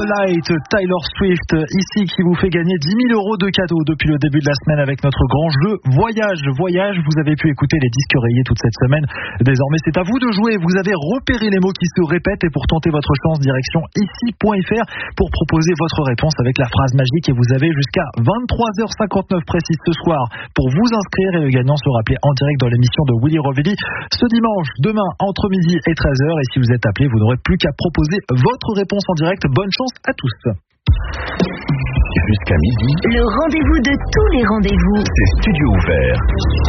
Light, Taylor Swift, ici qui vous fait gagner 10 000 € de cadeaux depuis le début de la semaine avec notre grand jeu Voyage. Vous avez pu écouter les disques rayés toute cette semaine. Désormais, c'est à vous de jouer. Vous avez repéré les mots qui se répètent et pour tenter votre chance, direction ici.fr pour proposer votre réponse avec la phrase magique et vous avez jusqu'à 23h59 précise ce soir pour vous inscrire et le gagnant sera appelé en direct dans l'émission de Willy Rovelli ce dimanche, demain entre midi et 13h et si vous êtes appelé, vous n'aurez plus qu'à proposer votre réponse en direct. Bonne chance à tous. Jusqu'à midi, le rendez-vous de tous les rendez-vous. C'est Studio Ouvert.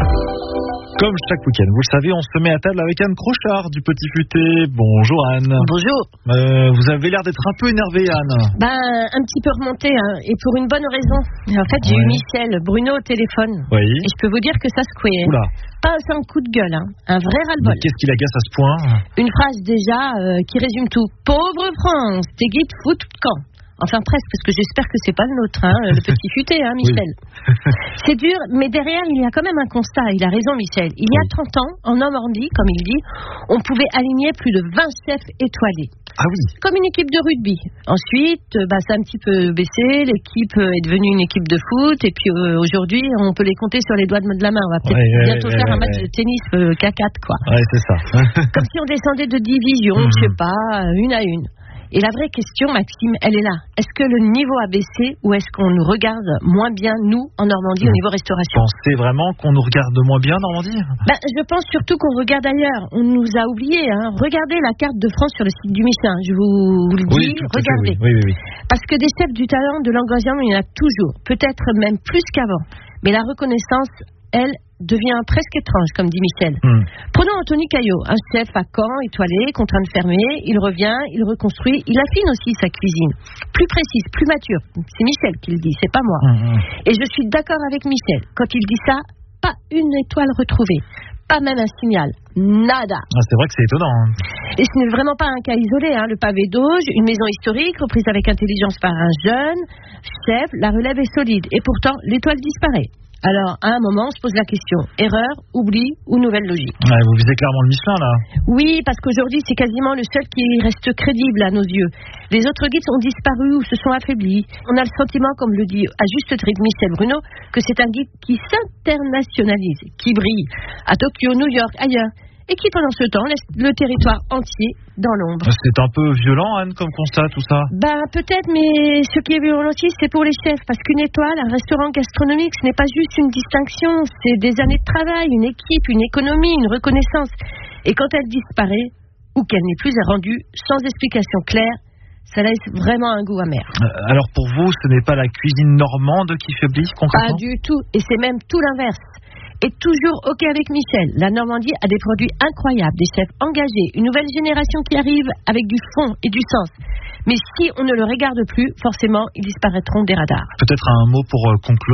Comme chaque week-end, vous le savez, on se met à table avec Anne Crochard du Petit Futé. Bonjour Anne. Bonjour. Vous avez l'air d'être un peu énervée Anne. Un petit peu remontée, et pour une bonne raison. En fait, j'ai eu Michel Bruno au téléphone. Oui. Et je peux vous dire que ça secouait. Oula. Pas un simple coup de gueule, un vrai ras-le-bol. Mais qu'est-ce qu'il agace à ce point? Une phrase déjà qui résume tout. Pauvre France, t'es guide fout tout camp. Enfin presque, parce que j'espère que c'est pas le nôtre, le Petit Futé, Michel. Oui. C'est dur, mais derrière, il y a quand même un constat. Il a raison, Michel. Il y a 30 ans, en Normandie, comme il dit, on pouvait aligner plus de 20 chefs étoilés. Ah oui. Comme une équipe de rugby. Ensuite, ça a un petit peu baissé. L'équipe est devenue une équipe de foot. Et puis aujourd'hui, on peut les compter sur les doigts de la main. On va peut-être bientôt faire un match de tennis K4, quoi. Ouais, c'est ça. Comme si on descendait de division, je sais pas, une à une. Et la vraie question, Maxime, elle est là. Est-ce que le niveau a baissé ou est-ce qu'on nous regarde moins bien, nous, en Normandie, au niveau restauration? Vous pensez vraiment qu'on nous regarde moins bien, Normandie? Je pense surtout qu'on regarde ailleurs. On nous a oubliés. Regardez la carte de France sur le site du Michelin. Je vous le dis, regardez. Oui. Parce que des chefs du talent, de l'engagement, il y en a toujours. Peut-être même plus qu'avant. Mais la reconnaissance, elle, devient presque étrange, comme dit Michel. Prenons Anthony Caillot, un chef à Caen, étoilé, contraint de fermer, il revient, il reconstruit, il affine aussi sa cuisine. Plus précise, plus mature. C'est Michel qui le dit, c'est pas moi. Et je suis d'accord avec Michel. Quand il dit ça, pas une étoile retrouvée. Pas même un signal. Nada. C'est vrai que c'est étonnant. Et ce n'est vraiment pas un cas isolé. Le pavé d'Auge, une maison historique reprise avec intelligence par un jeune chef, la relève est solide. Et pourtant, l'étoile disparaît. Alors, à un moment, on se pose la question, erreur, oubli ou nouvelle logique? Vous visez clairement le Michelin, là. Oui, parce qu'aujourd'hui, c'est quasiment le seul qui reste crédible à nos yeux. Les autres guides ont disparu ou se sont affaiblis. On a le sentiment, comme le dit à juste titre Michel Bruno, que c'est un guide qui s'internationalise, qui brille à Tokyo, New York, ailleurs, et qui, pendant ce temps, laisse le territoire entier dans l'ombre. C'est un peu violent, Anne, comme constat, tout ça? Peut-être, mais ce qui est violent aussi, c'est pour les chefs. Parce qu'une étoile, un restaurant gastronomique, ce n'est pas juste une distinction. C'est des années de travail, une équipe, une économie, une reconnaissance. Et quand elle disparaît, ou qu'elle n'est plus rendue sans explication claire, ça laisse vraiment un goût amer. Alors pour vous, ce n'est pas la cuisine normande qui faiblit, concrètement? Pas du tout. Et c'est même tout l'inverse. Et toujours OK avec Michel. La Normandie a des produits incroyables, des chefs engagés, une nouvelle génération qui arrive avec du fond et du sens. Mais si on ne le regarde plus, forcément, ils disparaîtront des radars. Peut-être un mot pour conclure.